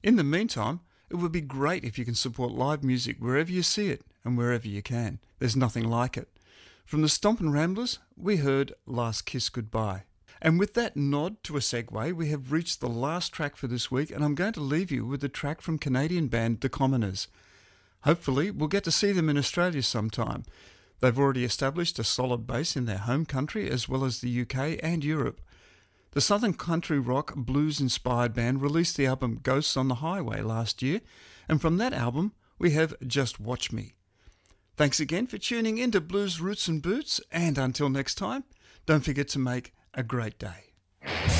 In the meantime, it would be great if you can support live music wherever you see it and wherever you can. There's nothing like it. From the Stompin' Ramblers, we heard Last Kiss Goodbye. And with that nod to a segue, we have reached the last track for this week, and I'm going to leave you with a track from Canadian band The Commoners. Hopefully, we'll get to see them in Australia sometime. They've already established a solid base in their home country as well as the UK and Europe. The Southern Country Rock blues-inspired band released the album Ghosts on the Highway last year, and from that album, we have Just Watch Me. Thanks again for tuning in to Blues Roots and Boots, and until next time, don't forget to make a great day.